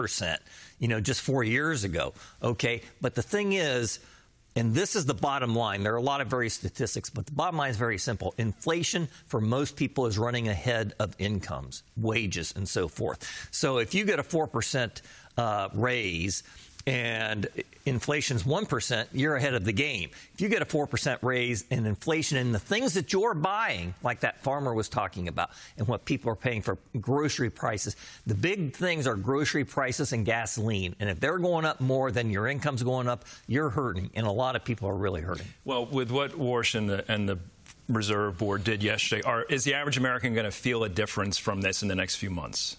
just 4 years ago. Okay. But the thing is, and this is the bottom line. There are a lot of various statistics, but the bottom line is very simple. Inflation for most people is running ahead of incomes, wages, and so forth. So if you get a 4% raise and inflation's 1%, you're ahead of the game. If you get a 4% raise in inflation and the things that you're buying, like that farmer was talking about, and what people are paying for grocery prices, the big things are grocery prices and gasoline. And if they're going up more than your income's going up, you're hurting. And a lot of people are really hurting. Well, with what Warsh and the Reserve Board did yesterday, is the average American going to feel a difference from this in the next few months?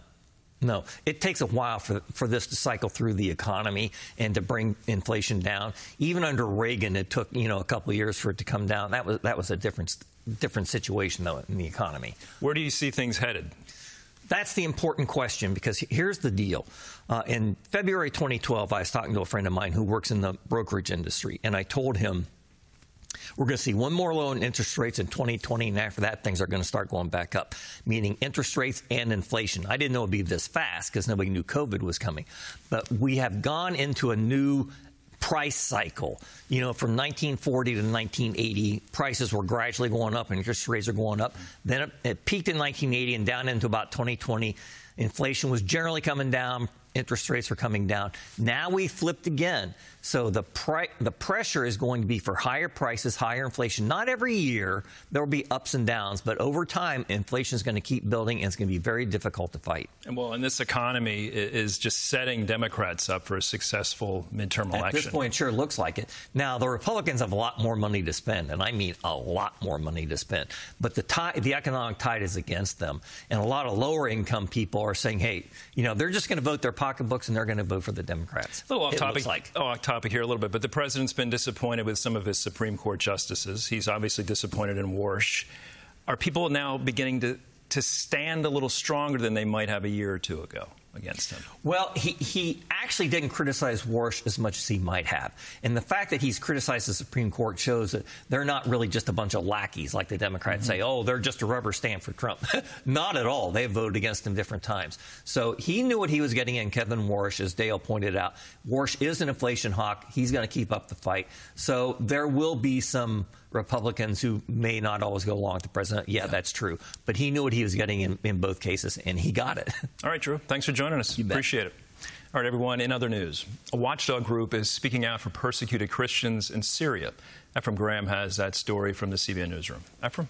No, it takes a while for this to cycle through the economy and to bring inflation down. Even under Reagan, it took a couple of years for it to come down. That was a different situation though in the economy. Where do you see things headed? That's the important question, because here's the deal. In February 2012, I was talking to a friend of mine who works in the brokerage industry, and I told him, we're going to see one more low in interest rates in 2020, and after that, things are going to start going back up, meaning interest rates and inflation. I didn't know it would be this fast because nobody knew COVID was coming. But we have gone into a new price cycle. From 1940 to 1980, prices were gradually going up and interest rates are going up. Then it peaked in 1980 and down into about 2020. Inflation was generally coming down. Interest rates were coming down. Now we flipped again. So the pressure is going to be for higher prices, higher inflation. Not every year. There will be ups and downs. But over time, inflation is going to keep building, and it's going to be very difficult to fight. And this economy is just setting Democrats up for a successful midterm election. At this point, sure looks like it. Now, the Republicans have a lot more money to spend, and I mean a lot more money to spend. But the economic tide is against them. And a lot of lower-income people are saying, hey, they're just going to vote their pocketbooks, and they're going to vote for the Democrats. A little off topic here a little bit, but the president's been disappointed with some of his Supreme Court justices. He's obviously disappointed in Warsh. Are people now beginning to stand a little stronger than they might have a year or two ago against him? Well, he actually didn't criticize Warsh as much as he might have. And the fact that he's criticized the Supreme Court shows that they're not really just a bunch of lackeys like the Democrats say, oh, they're just a rubber stamp for Trump. Not at all. They voted against him different times. So he knew what he was getting in Kevin Warsh, as Dale pointed out. Warsh is an inflation hawk. He's going to keep up the fight. So there will be some Republicans who may not always go along with the president. Yeah, that's true. But he knew what he was getting in both cases, and he got it. All right, Drew. Thanks for joining us. Appreciate it. All right, everyone, in other news, a watchdog group is speaking out for persecuted Christians in Syria. Ephraim Graham has that story from the CBN Newsroom. Ephraim?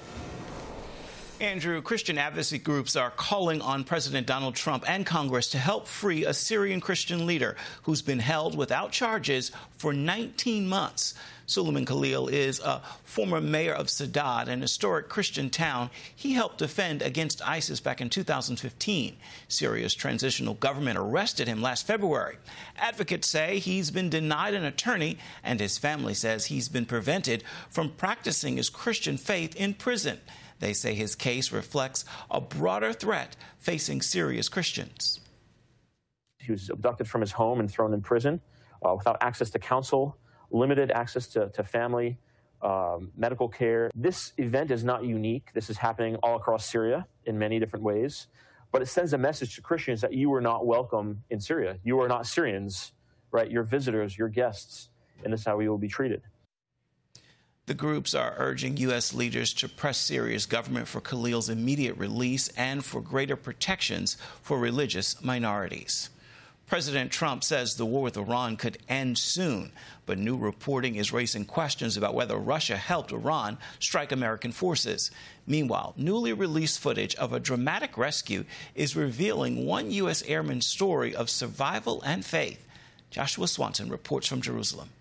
Andrew, Christian advocacy groups are calling on President Donald Trump and Congress to help free a Syrian Christian leader who's been held without charges for 19 months. Suleiman Khalil is a former mayor of Saadad, an historic Christian town he helped defend against ISIS back in 2015. Syria's transitional government arrested him last February. Advocates say he's been denied an attorney, and his family says he's been prevented from practicing his Christian faith in prison. They say his case reflects a broader threat facing Syria's Christians. He was abducted from his home and thrown in prison without access to counsel, limited access to family, medical care. This event is not unique. This is happening all across Syria in many different ways. But it sends a message to Christians that you are not welcome in Syria. You are not Syrians, right? You're visitors, you're guests, and this is how we will be treated. The groups are urging U.S. leaders to press Syria's government for Khalil's immediate release and for greater protections for religious minorities. President Trump says the war with Iran could end soon, but new reporting is raising questions about whether Russia helped Iran strike American forces. Meanwhile, newly released footage of a dramatic rescue is revealing one U.S. airman's story of survival and faith. Joshua Swanson reports from Jerusalem.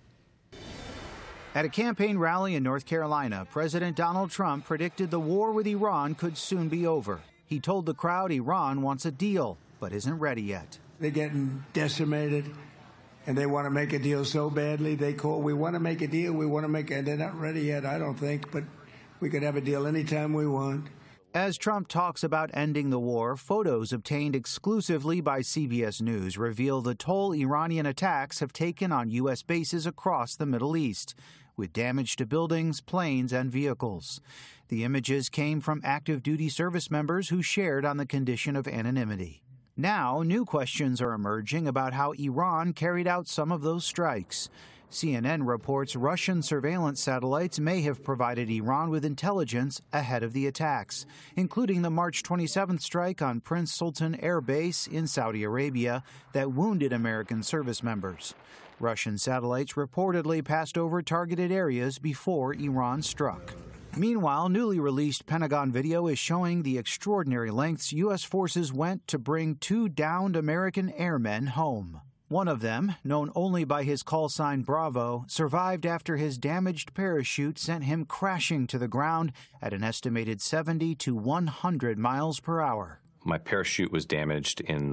At a campaign rally in North Carolina, President Donald Trump predicted the war with Iran could soon be over. He told the crowd Iran wants a deal, but isn't ready yet. They're getting decimated, and they want to make a deal so badly. We want to make a deal, and they're not ready yet, I don't think, but we could have a deal anytime we want. As Trump talks about ending the war, photos obtained exclusively by CBS News reveal the toll Iranian attacks have taken on U.S. bases across the Middle East, with damage to buildings, planes, and vehicles. The images came from active duty service members who shared on the condition of anonymity. Now, new questions are emerging about how Iran carried out some of those strikes. CNN reports Russian surveillance satellites may have provided Iran with intelligence ahead of the attacks, including the March 27th strike on Prince Sultan Air Base in Saudi Arabia that wounded American service members. Russian satellites reportedly passed over targeted areas before Iran struck. Meanwhile, newly released Pentagon video is showing the extraordinary lengths U.S. forces went to bring 2 downed American airmen home. One of them, known only by his call sign Bravo, survived after his damaged parachute sent him crashing to the ground at an estimated 70 to 100 miles per hour. My parachute was damaged in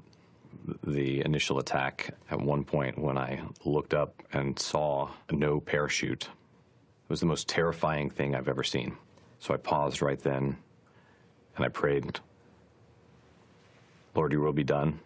the initial attack. At one point, when I looked up and saw no parachute, it was the most terrifying thing I've ever seen. So I paused right then, and I prayed, Lord, your will be done.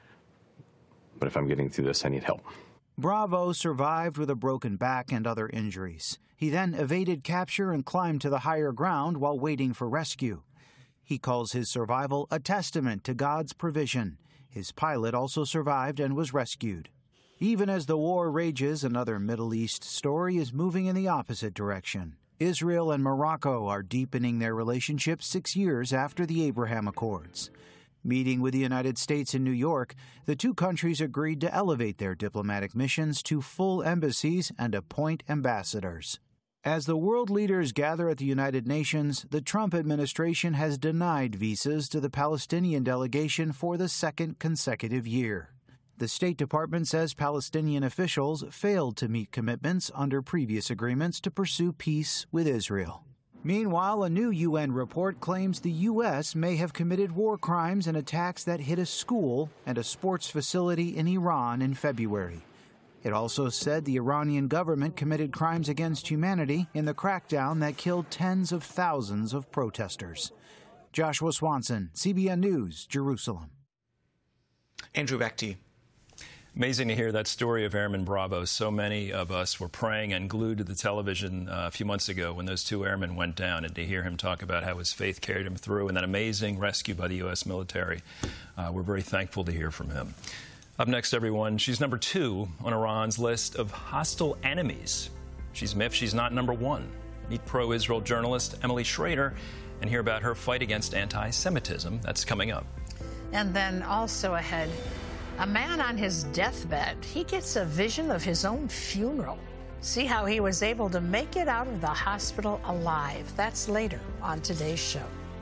But if I'm getting through this, I need help. Bravo survived with a broken back and other injuries. He then evaded capture and climbed to the higher ground while waiting for rescue. He calls his survival a testament to God's provision. His pilot also survived and was rescued. Even as the war rages, another Middle East story is moving in the opposite direction. Israel and Morocco are deepening their relationship 6 years after the Abraham Accords. Meeting with the United States in New York, the two countries agreed to elevate their diplomatic missions to full embassies and appoint ambassadors. As the world leaders gather at the United Nations, the Trump administration has denied visas to the Palestinian delegation for the second consecutive year. The State Department says Palestinian officials failed to meet commitments under previous agreements to pursue peace with Israel. Meanwhile, a new UN report claims the U.S. may have committed war crimes and attacks that hit a school and a sports facility in Iran in February. It also said the Iranian government committed crimes against humanity in the crackdown that killed tens of thousands of protesters. Joshua Swanson, CBN News, Jerusalem. Andrew, back to you. Amazing to hear that story of Airman Bravo. So many of us were praying and glued to the television a few months ago when those 2 airmen went down, and to hear him talk about how his faith carried him through and that amazing rescue by the U.S. military. We're very thankful to hear from him. Up next, everyone, she's number 2 on Iran's list of hostile enemies. She's miffed she's not number 1. Meet pro-Israel journalist Emily Schrader and hear about her fight against anti-Semitism. That's coming up. And then also ahead, a man on his deathbed, he gets a vision of his own funeral. See how he was able to make it out of the hospital alive. That's later on today's show.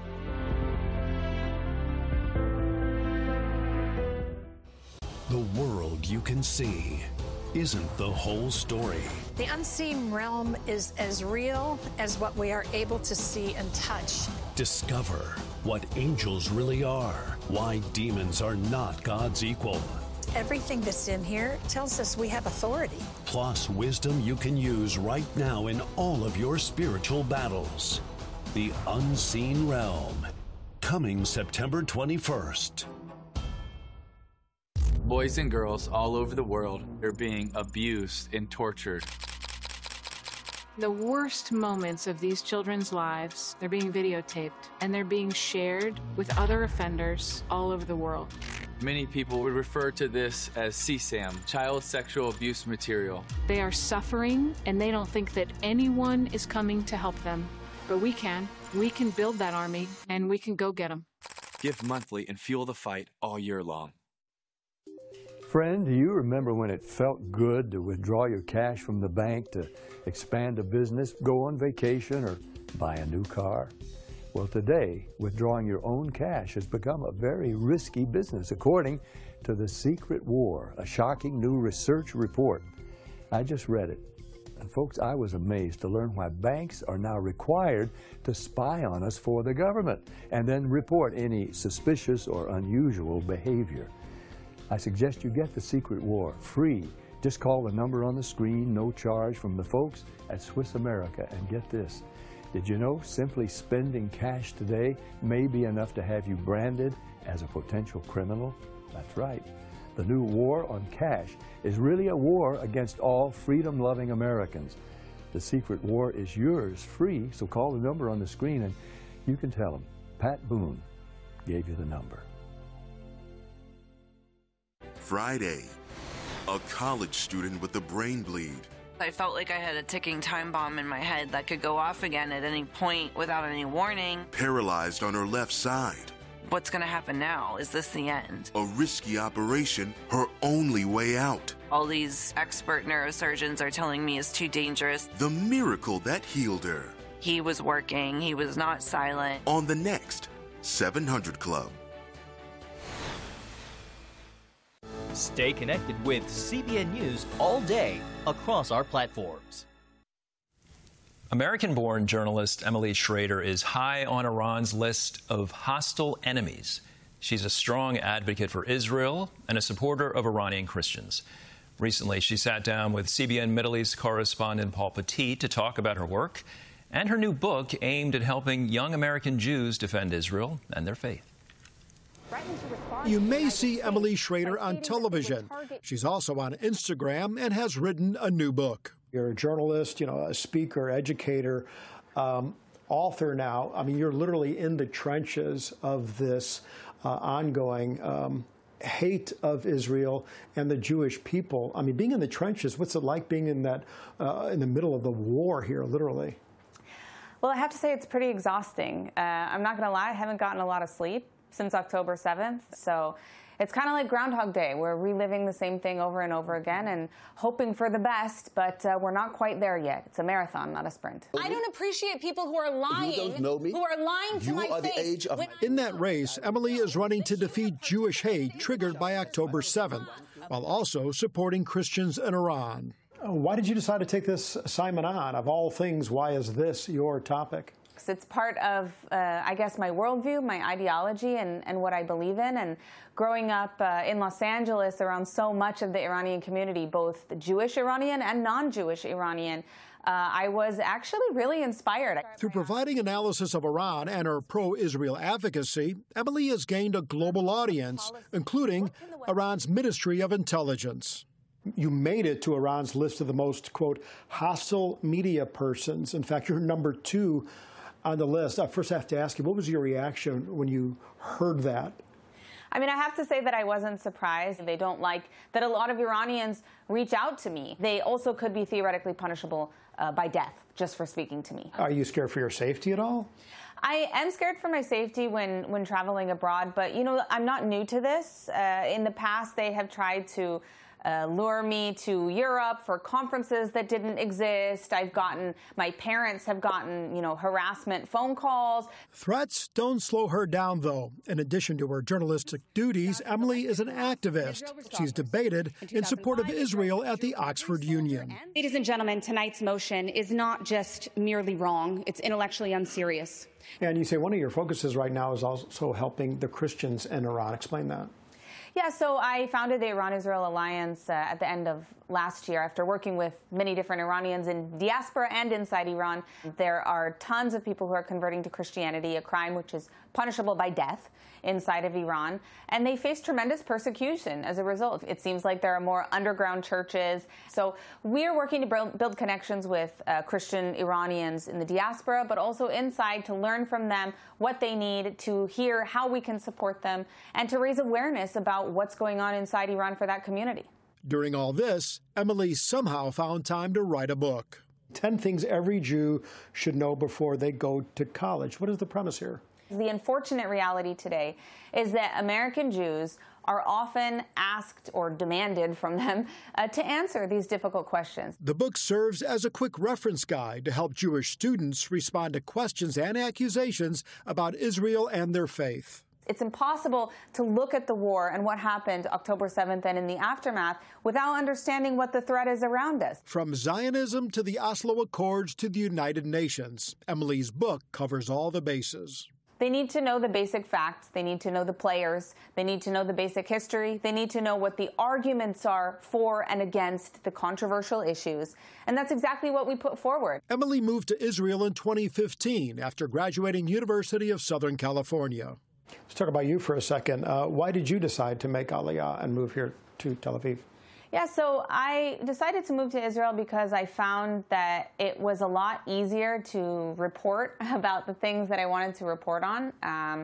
The world you can see isn't the whole story. The unseen realm is as real as what we are able to see and touch. Discover what angels really are, why demons are not God's equal. Everything that's in here tells us we have authority. Plus wisdom you can use right now in all of your spiritual battles. The Unseen Realm, coming September 21st. Boys and girls all over the world are being abused and tortured. The worst moments of these children's lives, they're being videotaped and they're being shared with other offenders all over the world. Many people would refer to this as CSAM, child sexual abuse material. They are suffering and they don't think that anyone is coming to help them. But we can. We can build that army and we can go get them. Give monthly and fuel the fight all year long. Friend, do you remember when it felt good to withdraw your cash from the bank to expand a business, go on vacation, or buy a new car? Well, today, withdrawing your own cash has become a very risky business, according to The Secret War, a shocking new research report. I just read it. And folks, I was amazed to learn why banks are now required to spy on us for the government and then report any suspicious or unusual behavior. I suggest you get The Secret War free. Just call the number on the screen, no charge, from the folks at Swiss America. And get this, did you know simply spending cash today may be enough to have you branded as a potential criminal? That's right. The new war on cash is really a war against all freedom-loving Americans. The Secret War is yours free, so call the number on the screen and you can tell them Pat Boone gave you the number. Friday, a college student with a brain bleed. I felt like I had a ticking time bomb in my head that could go off again at any point without any warning. Paralyzed on her left side. What's going to happen now? Is this the end? A risky operation, her only way out. All these expert neurosurgeons are telling me it's too dangerous. The miracle that healed her. He was working. He was not silent. On the next 700 Club. Stay connected with CBN News all day across our platforms. American-born journalist Emily Schrader is high on Iran's list of hostile enemies. She's a strong advocate for Israel and a supporter of Iranian Christians. Recently, she sat down with CBN Middle East correspondent Paul Petit to talk about her work and her new book aimed at helping young American Jews defend Israel and their faith. You may see Emily Schrader on television. She's also on Instagram and has written a new book. You're a journalist, a speaker, educator, author now. I mean, you're literally in the trenches of this ongoing hate of Israel and the Jewish people. I mean, being in the trenches, what's it like being in that in the middle of the war here, literally? Well, I have to say it's pretty exhausting. I'm not going to lie, I haven't gotten a lot of sleep since October 7th. So it's kind of like Groundhog Day. We're reliving the same thing over and over again and hoping for the best, but we're not quite there yet. It's a marathon, not a sprint. I don't appreciate people who are lying, You don't know me. who are lying to my face. In that race, Emily is running to defeat Jewish hate triggered by October 7th, while also supporting Christians in Iran. Why did you decide to take this assignment on? Of all things, why is this your topic? It's part of, I guess, my worldview, my ideology, and what I believe in. And growing up in Los Angeles around so much of the Iranian community, both the Jewish Iranian and non-Jewish Iranian, I was actually really inspired. Through providing analysis of Iran and her pro-Israel advocacy, Emily has gained a global audience, including Iran's Ministry of Intelligence. You made it to Iran's list of the most, quote, hostile media persons. In fact, you're number 2 on the list. I first have to ask you, what was your reaction when you heard that? I mean, I have to say that I wasn't surprised. They don't like that a lot of Iranians reach out to me. They also could be theoretically punishable by death just for speaking to me. Are you scared for your safety at all? I am scared for my safety when traveling abroad, but, I'm not new to this. In the past, they have tried to lure me to Europe for conferences that didn't exist. My parents have gotten, harassment phone calls. Threats don't slow her down, though. In addition to her journalistic duties, Emily is an activist. She's debated in support of Israel at the Oxford Union. Ladies and gentlemen, tonight's motion is not just merely wrong, it's intellectually unserious. And you say one of your focuses right now is also helping the Christians in Iran. Explain that. Yeah, so I founded the Iran-Israel Alliance at the end of last year after working with many different Iranians in diaspora and inside Iran. There are tons of people who are converting to Christianity, a crime which is punishable by death inside of Iran, and they face tremendous persecution as a result. It seems like there are more underground churches. So we're working to build connections with Christian Iranians in the diaspora, but also inside to learn from them what they need, to hear how we can support them, and to raise awareness about what's going on inside Iran for that community. During all this, Emily somehow found time to write a book. 10 things every Jew should know before they go to college. What is the premise here? The unfortunate reality today is that American Jews are often asked or demanded from them to answer these difficult questions. The book serves as a quick reference guide to help Jewish students respond to questions and accusations about Israel and their faith. It's impossible to look at the war and what happened October 7th and in the aftermath without understanding what the threat is around us. From Zionism to the Oslo Accords to the United Nations, Emily's book covers all the bases. They need to know the basic facts. They need to know the players. They need to know the basic history. They need to know what the arguments are for and against the controversial issues. And that's exactly what we put forward. Emily moved to Israel in 2015 after graduating University of Southern California. Let's talk about you for a second. Why did you decide to make Aliyah and move here to Tel Aviv? Yeah, so I decided to move to Israel because I found that it was a lot easier to report about the things that I wanted to report on.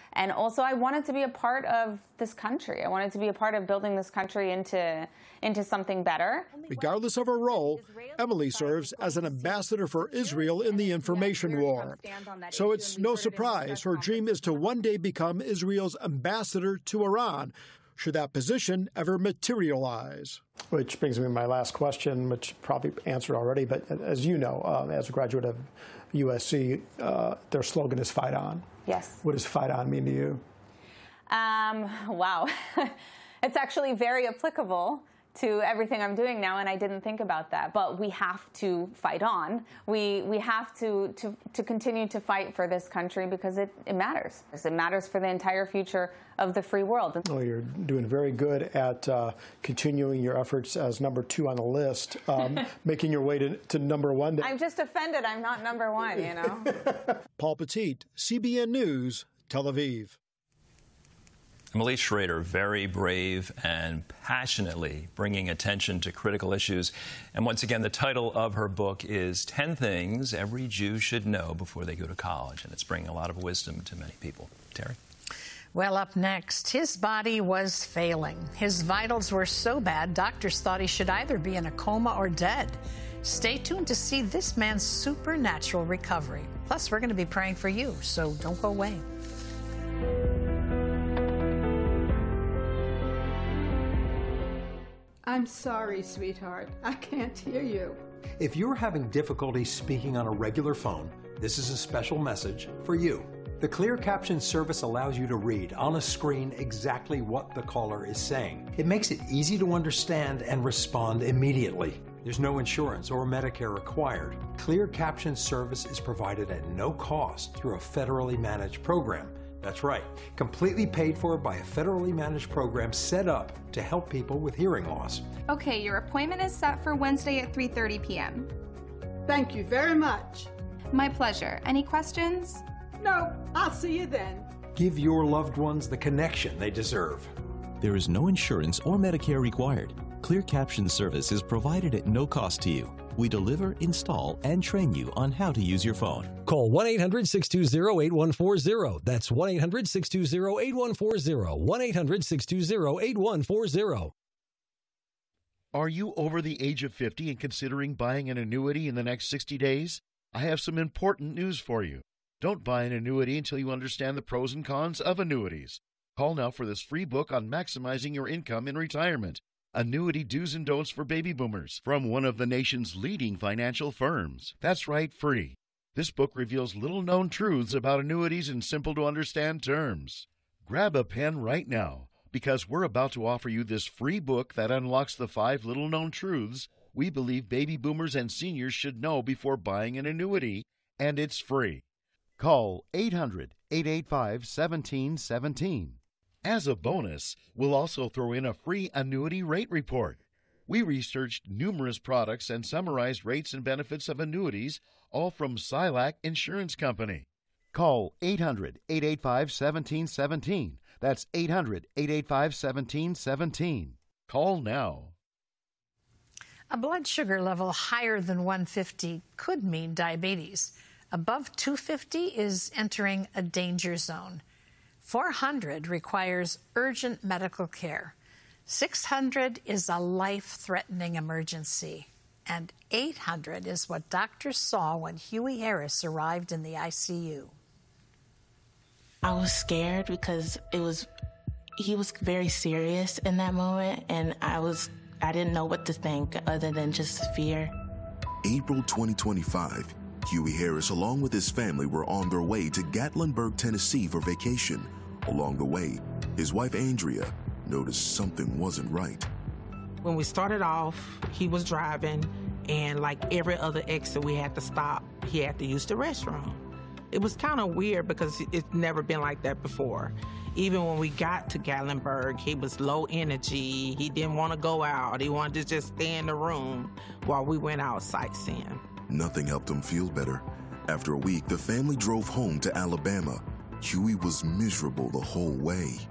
And also, I wanted to be a part of this country. I wanted to be a part of building this country into something better. Regardless of her role, Emily serves as an ambassador for Israel in the information war. So it's no surprise her dream is to one day become Israel's ambassador to Iran, should that position ever materialize. Which brings me to my last question, which probably answered already, but as you know, as a graduate of USC, their slogan is Fight On. Yes. What does Fight On mean to you? Wow. It's actually very applicable to everything I'm doing now, and I didn't think about that. But we have to fight on. We have to continue to fight for this country because it matters. It matters for the entire future of the free world. Well, you're doing very good at continuing your efforts as number 2 on the list, making your way to number 1. I'm just offended I'm not number 1, you know. Paul Petit, CBN News, Tel Aviv. Emily Schrader, very brave and passionately bringing attention to critical issues. And once again, the title of her book is 10 Things Every Jew Should Know Before They Go to College. And it's bringing a lot of wisdom to many people. Terry? Well, up next, his body was failing. His vitals were so bad, doctors thought he should either be in a coma or dead. Stay tuned to see this man's supernatural recovery. Plus, we're going to be praying for you, so don't go away. I'm sorry, sweetheart. I can't hear you. If you're having difficulty speaking on a regular phone, this is a special message for you. The Clear Caption service allows you to read on a screen exactly what the caller is saying. It makes it easy to understand and respond immediately. There's no insurance or Medicare required. Clear Caption service is provided at no cost through a federally managed program. That's right, completely paid for by a federally managed program set up to help people with hearing loss. Okay, your appointment is set for Wednesday at 3:30 p.m. Thank you very much. My pleasure. Any questions? No, I'll see you then. Give your loved ones the connection they deserve. There is no insurance or Medicare required. Clear Caption service is provided at no cost to you. We deliver, install, and train you on how to use your phone. Call 1-800-620-8140. That's 1-800-620-8140. 1-800-620-8140. Are you over the age of 50 and considering buying an annuity in the next 60 days? I have some important news for you. Don't buy an annuity until you understand the pros and cons of annuities. Call now for this free book on maximizing your income in retirement. Annuity Do's and Don'ts for Baby Boomers from one of the nation's leading financial firms. That's right, free. This book reveals little-known truths about annuities in simple-to-understand terms. Grab a pen right now, because we're about to offer you this free book that unlocks the 5 little-known truths we believe baby boomers and seniors should know before buying an annuity, and it's free. Call 800-885-1717. As a bonus, we'll also throw in a free annuity rate report. We researched numerous products and summarized rates and benefits of annuities, all from Silac Insurance Company. Call 800-885-1717. That's 800-885-1717. Call now. A blood sugar level higher than 150 could mean diabetes. Above 250 is entering a danger zone. 400 requires urgent medical care. 600 is a life-threatening emergency. And 800 is what doctors saw when Huey Harris arrived in the ICU. I was scared because he was very serious in that moment, and I didn't know what to think other than just fear. April 2025, Huey Harris, along with his family, were on their way to Gatlinburg, Tennessee for vacation. Along the way, his wife Andrea noticed something wasn't right. When we started off, he was driving, and like every other exit we had to stop, he had to use the restroom. It was kind of weird because it's never been like that before. Even when we got to Gatlinburg, he was low energy. He didn't want to go out. He wanted to just stay in the room while we went out sightseeing. Nothing helped him feel better. After a week, the family drove home to Alabama. Huey was miserable the whole way.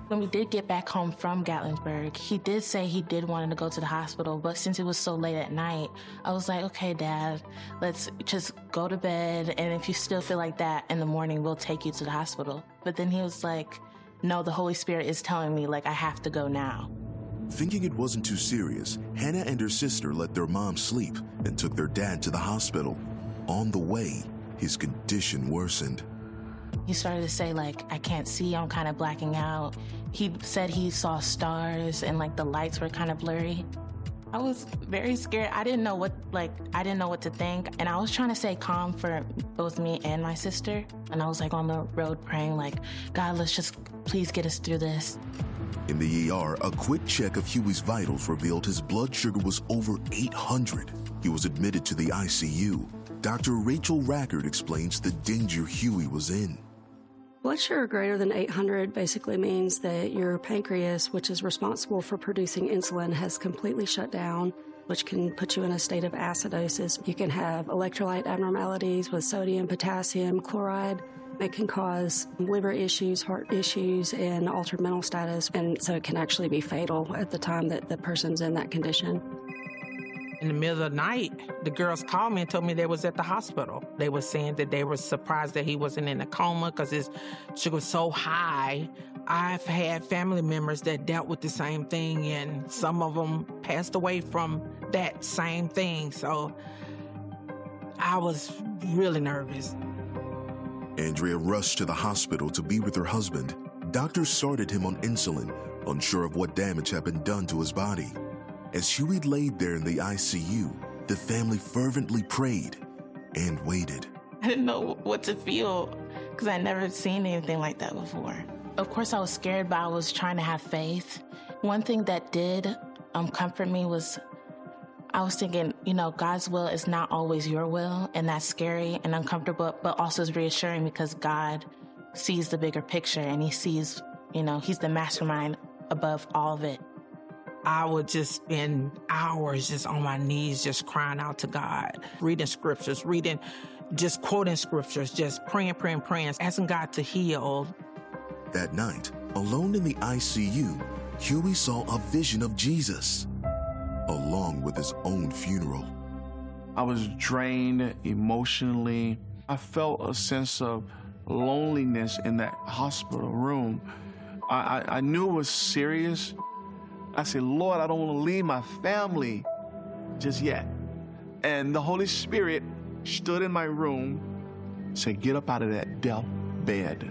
When we did get back home from Gatlinburg, he did say he did want to go to the hospital, but since it was so late at night, I was like, okay, Dad, let's just go to bed, and if you still feel like that in the morning, we'll take you to the hospital. But then he was like, no, the Holy Spirit is telling me, like, I have to go now. Thinking it wasn't too serious, Hannah and her sister let their mom sleep and took their dad to the hospital. On the way, his condition worsened. He started to say, like, I can't see, I'm kind of blacking out. He said he saw stars and, like, the lights were kind of blurry. I was very scared. I didn't know what to think. And I was trying to stay calm for both me and my sister. And I was, like, on the road praying, like, God, let's just please get us through this. In the ER, a quick check of Huey's vitals revealed his blood sugar was over 800. He was admitted to the ICU. Dr. Rachel Rackard explains the danger Huey was in. Blood sugar greater than 800 basically means that your pancreas, which is responsible for producing insulin, has completely shut down, which can put you in a state of acidosis. You can have electrolyte abnormalities with sodium, potassium, chloride. It can cause liver issues, heart issues, and altered mental status, and so it can actually be fatal at the time that the person's in that condition. In the middle of the night, the girls called me and told me they was at the hospital. They were saying that they were surprised that he wasn't in a coma because his sugar was so high. I've had family members that dealt with the same thing, and some of them passed away from that same thing. So I was really nervous. Andrea rushed to the hospital to be with her husband. Doctors started him on insulin, unsure of what damage had been done to his body. As Huey laid there in the ICU, the family fervently prayed and waited. I didn't know what to feel because I'd never seen anything like that before. Of course, I was scared, but I was trying to have faith. One thing that did comfort me was I was thinking, God's will is not always your will, and that's scary and uncomfortable, but also is reassuring because God sees the bigger picture, and he sees, he's the mastermind above all of it. I would just spend hours just on my knees, just crying out to God, reading scriptures, just quoting scriptures, just praying, asking God to heal. That night, alone in the ICU, Huey saw a vision of Jesus, along with his own funeral. I was drained emotionally. I felt a sense of loneliness in that hospital room. I knew it was serious. I said, Lord, I don't want to leave my family just yet. And the Holy Spirit stood in my room, said, get up out of that death bed.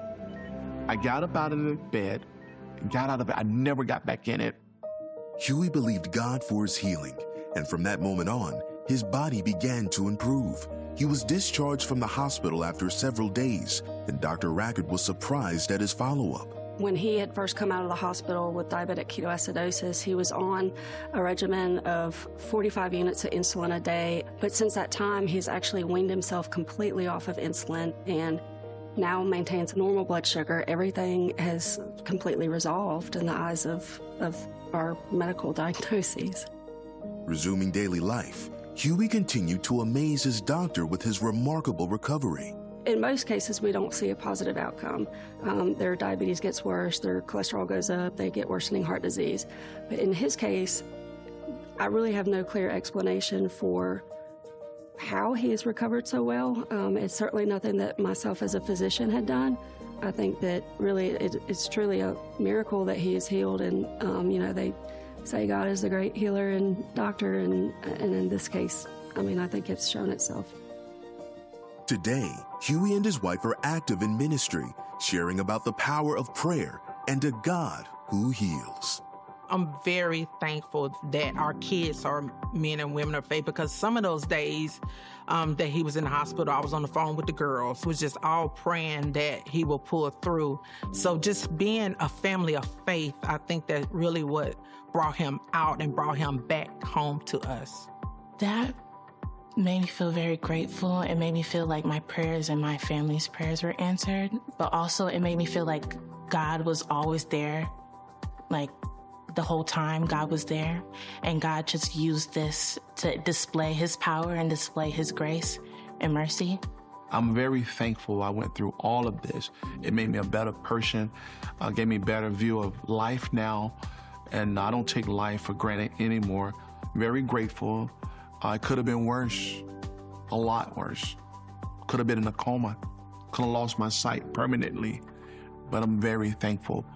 I got up out of the bed, got out of it. I never got back in it. Huey believed God for his healing, and from that moment on, his body began to improve. He was discharged from the hospital after several days, and Dr. Rackard was surprised at his follow-up. When he had first come out of the hospital with diabetic ketoacidosis, he was on a regimen of 45 units of insulin a day. But since that time, he's actually weaned himself completely off of insulin and now maintains normal blood sugar. Everything has completely resolved in the eyes of our medical diagnoses. Resuming daily life, Huey continued to amaze his doctor with his remarkable recovery. In most cases, we don't see a positive outcome. Their diabetes gets worse, their cholesterol goes up, they get worsening heart disease. But in his case, I really have no clear explanation for how he has recovered so well. It's certainly nothing that myself as a physician had done. I think that really it's truly a miracle that he is healed, and they say God is the great healer and doctor, and in this case, I think it's shown itself. Today, Huey and his wife are active in ministry, sharing about the power of prayer and a God who heals. I'm very thankful that our kids are men and women of faith, because some of those days that he was in the hospital, I was on the phone with the girls. It was just all praying that he will pull through. So just being a family of faith, I think that really what brought him out and brought him back home to us. That made me feel very grateful. It made me feel like my prayers and my family's prayers were answered, but also it made me feel like God was always there. Like the whole time God was there, and God just used this to display his power and display his grace and mercy. I'm very thankful I went through all of this. It made me a better person, gave me a better view of life now, and I don't take life for granted anymore. Very grateful. It could have been worse, a lot worse. Could have been in a coma, could have lost my sight permanently, but I'm very thankful